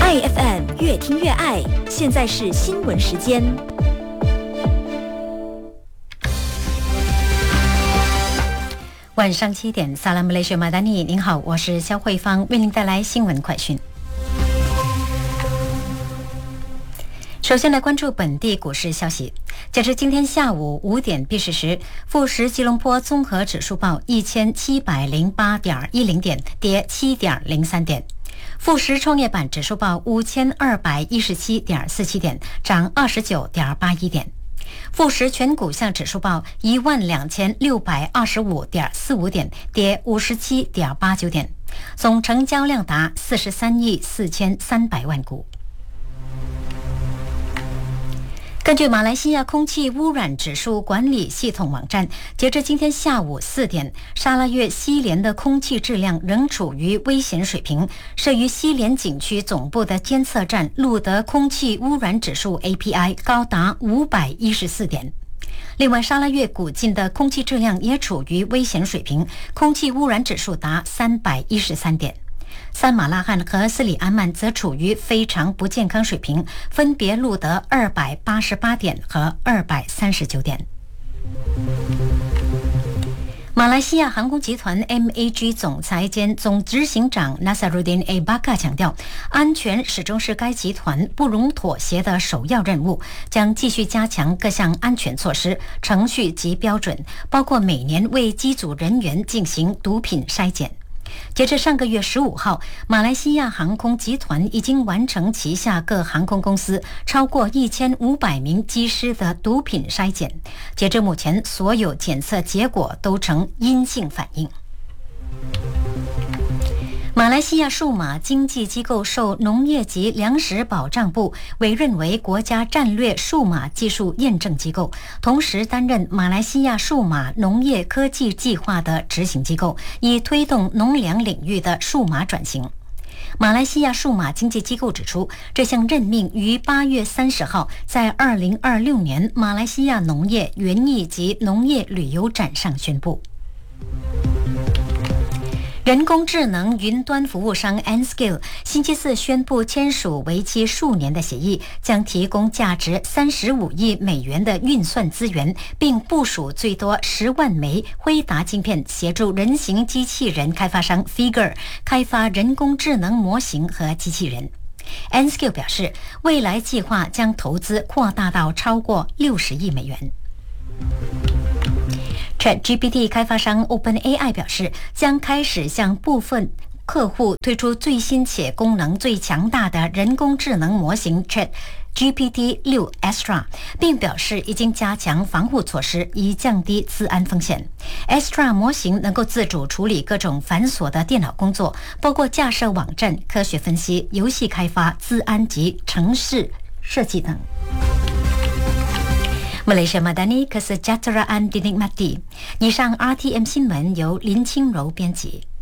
IFM 越听越爱，现在是新闻时间。 晚上7点，萨拉姆雷雪马达尼，您好，我是肖慧芳，为您带来新闻快讯。首先来关注本地股市消息。截至今天下午5点闭市时，富时吉隆坡综合指数报1708.10点，跌7.03点。富时创业板指数报5217.47点，涨29.81点。富时全股项指数报12625.45点，跌57.89点。总成交量达43亿4300万股。根据马来西亚空气污染指数管理系统网站，截至今天下午4点，沙拉越西连的空气质量仍处于危险水平。设于西连景区总部的监测站录得空气污染指数 API 高达514点。另外，沙拉越古晋的空气质量也处于危险水平，空气污染指数达313点。三马拉罕和斯里安曼则处于非常不健康水平，分别录得288点和239点。马来西亚航空集团 MAG 总裁兼总执行长 Nasaruddin Abaka 强调，安全始终是该集团不容妥协的首要任务，将继续加强各项安全措施、程序及标准，包括每年为机组人员进行毒品筛检。截至上个月15号，马来西亚航空集团已经完成旗下各航空公司超过1500名机师的毒品筛检。截至目前，所有检测结果都呈阴性反应。马来西亚数码经济机构受农业及粮食保障部委任为国家战略数码技术验证机构，同时担任马来西亚数码农业科技计划的执行机构，以推动农粮领域的数码转型。马来西亚数码经济机构指出，这项任命于8月30号在2026年马来西亚农业、园艺及农业旅游展上宣布。人工智能云端服务商 N-Skill 星期四宣布签署为期数年的协议，将提供价值35亿美元的运算资源，并部署最多10万枚辉达晶片，协助人形机器人开发商 Figure 开发人工智能模型和机器人。N-Skill 表示，未来计划将投资扩大到超过60亿美元。ChatGPT 开发商 OpenAI 表示，将开始向部分客户推出最新且功能最强大的人工智能模型 ChatGPT-6 Astra， 并表示已经加强防护措施，以降低资安风险。Astra 模型能够自主处理各种繁琐的电脑工作，包括架设网站、科学分析、游戏开发、资安及城市设计等。Malaysia Madani Kesejahteraan Dinikmati。以上 RTM 新闻由林清柔编辑。